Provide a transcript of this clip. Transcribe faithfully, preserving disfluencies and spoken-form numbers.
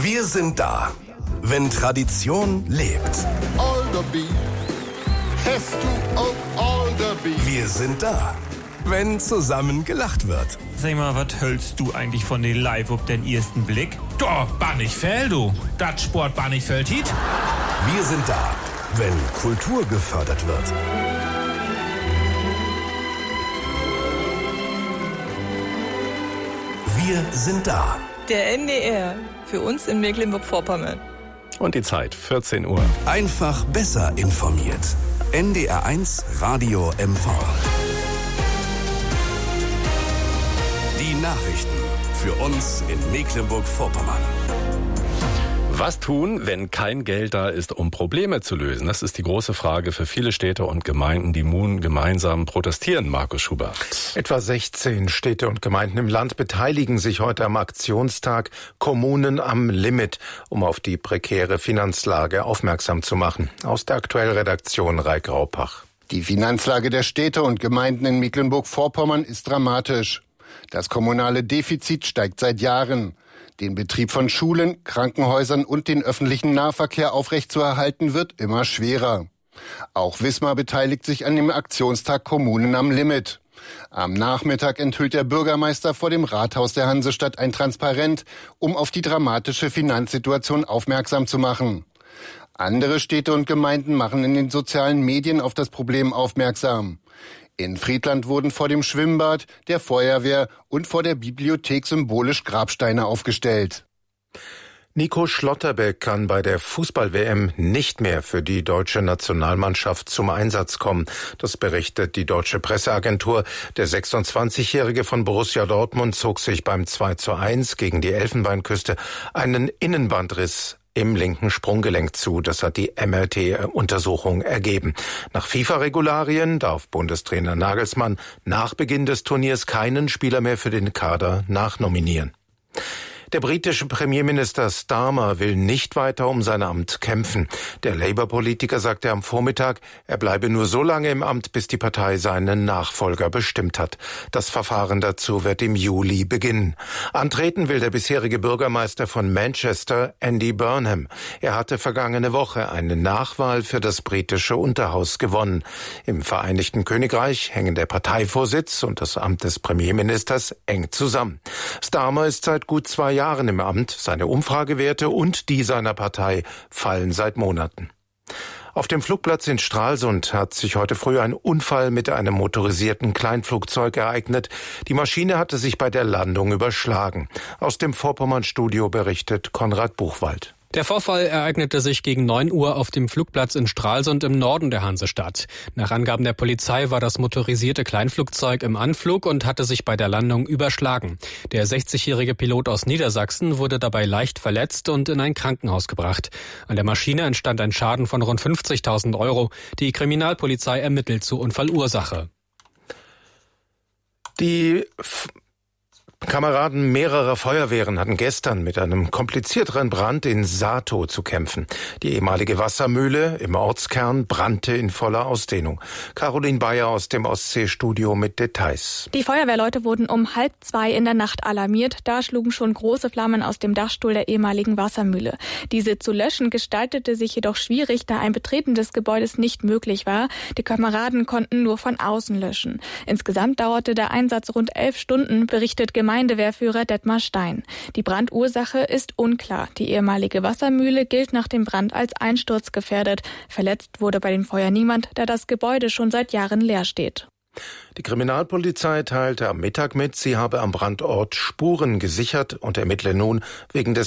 Wir sind da, wenn Tradition lebt. Alderby, hast du auch Alderby? Wir sind da, wenn zusammen gelacht wird. Sag mal, was hältst du eigentlich von den Live auf den ersten Blick? Doch, Bannichfeld, du. Das Sport Bannichfeld hit. Wir sind da, wenn Kultur gefördert wird. Wir sind da. Der N D R, für uns in Mecklenburg-Vorpommern. Und die Zeit, vierzehn Uhr. Einfach besser informiert. N D R eins Radio M V. Die Nachrichten für uns in Mecklenburg-Vorpommern. Was tun, wenn kein Geld da ist, um Probleme zu lösen? Das ist die große Frage für viele Städte und Gemeinden, die nun gemeinsam protestieren, Markus Schubert. Etwa sechzehn Städte und Gemeinden im Land beteiligen sich heute am Aktionstag Kommunen am Limit, um auf die prekäre Finanzlage aufmerksam zu machen. Aus der Aktuellredaktion Reik Raupach. Die Finanzlage der Städte und Gemeinden in Mecklenburg-Vorpommern ist dramatisch. Das kommunale Defizit steigt seit Jahren. Den Betrieb von Schulen, Krankenhäusern und den öffentlichen Nahverkehr aufrechtzuerhalten wird immer schwerer. Auch Wismar beteiligt sich an dem Aktionstag Kommunen am Limit. Am Nachmittag enthüllt der Bürgermeister vor dem Rathaus der Hansestadt ein Transparent, um auf die dramatische Finanzsituation aufmerksam zu machen. Andere Städte und Gemeinden machen in den sozialen Medien auf das Problem aufmerksam. In Friedland wurden vor dem Schwimmbad, der Feuerwehr und vor der Bibliothek symbolisch Grabsteine aufgestellt. Nico Schlotterbeck kann bei der Fußball-W M nicht mehr für die deutsche Nationalmannschaft zum Einsatz kommen. Das berichtet die deutsche Presseagentur. Der sechsundzwanzigjährige von Borussia Dortmund zog sich beim zwei zu eins gegen die Elfenbeinküste einen Innenbandriss im linken Sprunggelenk zu. Das hat die M R T-Untersuchung ergeben. Nach FIFA-Regularien darf Bundestrainer Nagelsmann nach Beginn des Turniers keinen Spieler mehr für den Kader nachnominieren. Der britische Premierminister Starmer will nicht weiter um sein Amt kämpfen. Der Labour-Politiker sagte am Vormittag, er bleibe nur so lange im Amt, bis die Partei seinen Nachfolger bestimmt hat. Das Verfahren dazu wird im Juli beginnen. Antreten will der bisherige Bürgermeister von Manchester, Andy Burnham. Er hatte vergangene Woche eine Nachwahl für das britische Unterhaus gewonnen. Im Vereinigten Königreich hängen der Parteivorsitz und das Amt des Premierministers eng zusammen. Starmer ist seit gut zwei Jahren im Amt. Seine Umfragewerte und die seiner Partei fallen seit Monaten. Auf dem Flugplatz in Stralsund hat sich heute früh ein Unfall mit einem motorisierten Kleinflugzeug ereignet. Die Maschine hatte sich bei der Landung überschlagen. Aus dem Vorpommern-Studio berichtet Konrad Buchwald. Der Vorfall ereignete sich gegen neun Uhr auf dem Flugplatz in Stralsund im Norden der Hansestadt. Nach Angaben der Polizei war das motorisierte Kleinflugzeug im Anflug und hatte sich bei der Landung überschlagen. Der sechzigjährige Pilot aus Niedersachsen wurde dabei leicht verletzt und in ein Krankenhaus gebracht. An der Maschine entstand ein Schaden von rund fünfzigtausend Euro. Die Kriminalpolizei ermittelt zur Unfallursache. Die F- Kameraden mehrerer Feuerwehren hatten gestern mit einem komplizierteren Brand in Sato zu kämpfen. Die ehemalige Wassermühle im Ortskern brannte in voller Ausdehnung. Caroline Bayer aus dem Ostseestudio mit Details. Die Feuerwehrleute wurden um halb zwei in der Nacht alarmiert. Da schlugen schon große Flammen aus dem Dachstuhl der ehemaligen Wassermühle. Diese zu löschen gestaltete sich jedoch schwierig, da ein Betreten des Gebäudes nicht möglich war. Die Kameraden konnten nur von außen löschen. Insgesamt dauerte der Einsatz rund elf Stunden, berichtet Gemeindewehrführer Detmar Stein. Die Brandursache ist unklar. Die ehemalige Wassermühle gilt nach dem Brand als einsturzgefährdet. Verletzt wurde bei dem Feuer niemand, da das Gebäude schon seit Jahren leer steht. Die Kriminalpolizei teilte am Mittag mit, sie habe am Brandort Spuren gesichert und ermittle nun wegen des